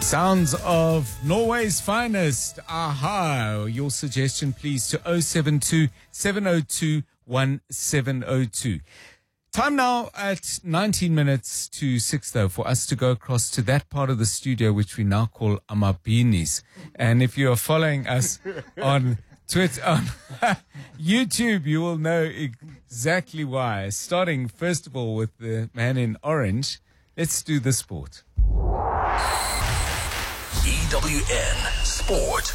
Sounds of Norway's finest. Aha. Your suggestion, please, to 072 702 1702. Time now at 19 minutes to 6, though, for us to go across to that part of the studio which we now call Amabinis. And if you are following us on Twitter, on YouTube, you will know exactly why. Starting, first of all, with the man in orange. Let's do the sport. EWN Sport.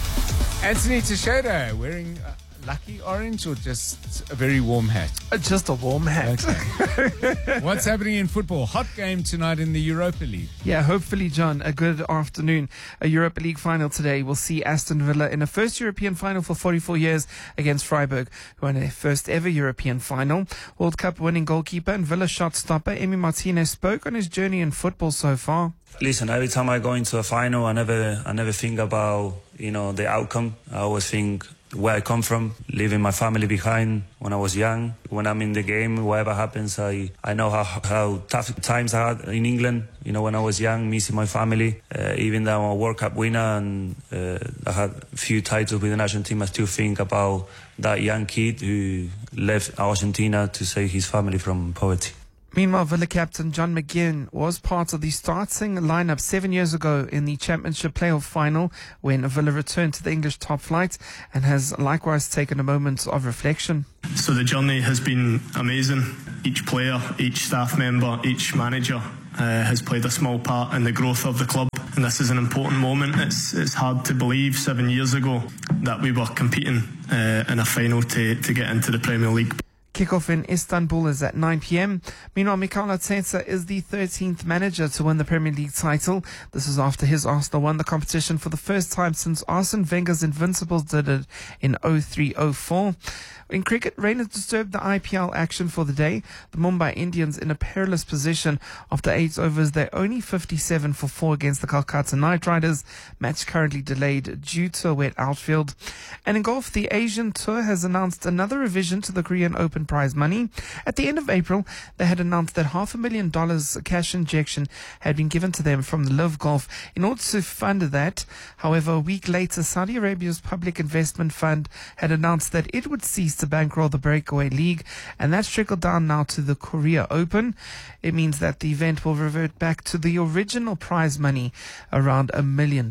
Anthony Teixeira wearing lucky orange or just a very warm hat? Just a warm hat. Okay. What's happening in football? Hot game tonight in the Europa League. Yeah, hopefully, John, a good afternoon. A Europa League final today will see Aston Villa in a first European final for 44 years against Freiburg, who won their first ever European final. World Cup winning goalkeeper and Villa shot stopper Emi Martinez spoke on his journey in football so far. Listen, every time I go into a final, I never think about, the outcome. I always think where I come from, leaving my family behind when I was young. When I'm in the game, whatever happens, I know how tough times I had in England, when I was young, missing my family. Even though I'm a World Cup winner and I had a few titles with the national team, I still think about that young kid who left Argentina to save his family from poverty. Meanwhile, Villa captain John McGinn was part of the starting lineup 7 years ago in the Championship playoff final when Villa returned to the English top flight and has likewise taken a moment of reflection. So the journey has been amazing. Each player, each staff member, each manager has played a small part in the growth of the club. And this is an important moment. It's hard to believe 7 years ago that we were competing in a final to get into the Premier League. Kickoff in Istanbul is at 9 p.m. Meanwhile, Mikel Arteta is the 13th manager to win the Premier League title. This is after his Arsenal won the competition for the first time since Arsene Wenger's Invincibles did it in 03-04. In cricket, rain has disturbed the IPL action for the day. The Mumbai Indians in a perilous position. After 8 overs, they're only 57 for 4 against the Kolkata Knight Riders. Match currently delayed due to a wet outfield. And in golf, the Asian Tour has announced another revision to the Korean Open prize money. At the end of April, they had announced that $500,000 cash injection had been given to them from the Live Golf in order to fund that. However, a week later, Saudi Arabia's Public Investment Fund had announced that it would cease to bankroll the breakaway league, and that's trickled down now to the Korea Open. It means that the event will revert back to the original prize money, around $1 million.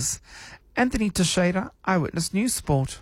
Anthony Teixeira, Eyewitness News Sport.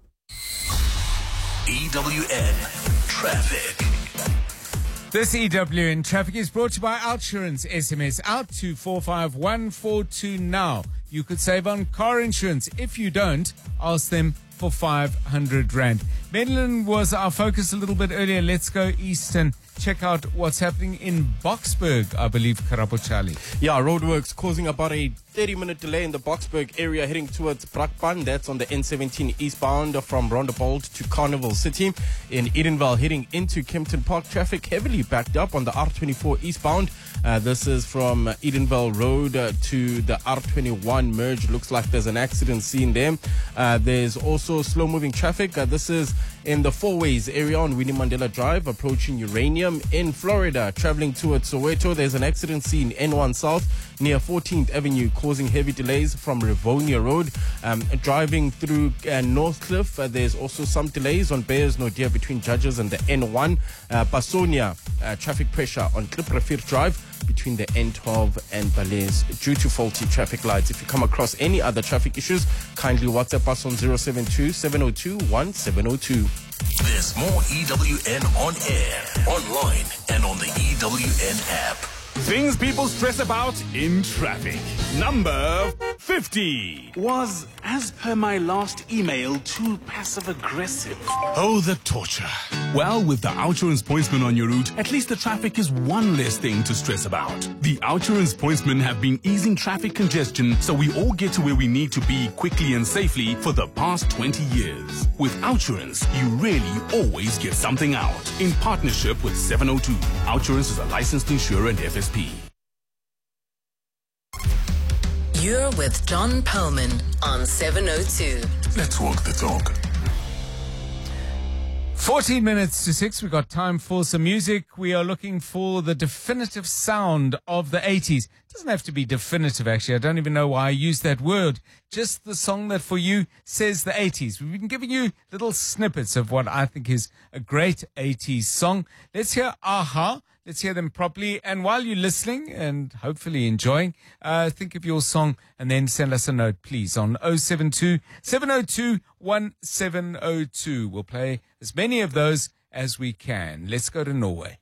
EWN Traffic. This EWN Traffic is brought to you by Outsurance. SMS out to 45142 now. You could save on car insurance. If you don't, ask them for 500 Rand. Medlin was our focus a little bit earlier. Let's go east and check out what's happening in Boksburg, I believe, Karabo Charlie. Yeah, roadworks causing about a 30-minute delay in the Boksburg area heading towards Brakpan. That's on the N17 eastbound from Rondebold to Carnival City. In Edenvale heading into Kempton Park, traffic heavily backed up on the R24 eastbound. This is from Edenvale Road to the R21 merge. Looks like there's an accident scene there. There's also slow-moving traffic. This is in the Four Ways area on Winnie Mandela Drive, approaching Uranium. In Florida, traveling towards Soweto, there's an accident scene N1 South near 14th Avenue, causing heavy delays from Rivonia Road. Driving through Northcliffe, there's also some delays on Beyers Naudé between Judges and the N1. Pasonia, traffic pressure on Kliprefir Drive between the N12 and Balays due to faulty traffic lights. If you come across any other traffic issues, kindly WhatsApp us on 072-702-1702. There's more EWN on air, online, and on the EWN app. Things people stress about in traffic. Number 50. Was, as per my last email, too passive-aggressive? Oh, the torture. Well, with the Outsurance Pointsman on your route, at least the traffic is one less thing to stress about. The Outsurance Pointsmen have been easing traffic congestion so we all get to where we need to be quickly and safely for the past 20 years. With Outsurance, you really always get something out. In partnership with 702, Outsurance is a licensed insurer and FSP. You're with John Perlman on 702. Let's walk the talk. 14 minutes to 6. We've got time for some music. We are looking for the definitive sound of the 80s. Doesn't have to be definitive, actually. I don't even know why I use that word. Just the song that for you says the 80s. We've been giving you little snippets of what I think is a great 80s song. Let's hear Aha. Let's hear them properly. And while you're listening and hopefully enjoying, think of your song and then send us a note, please, on 072 702 1702. We'll play as many of those as we can. Let's go to Norway.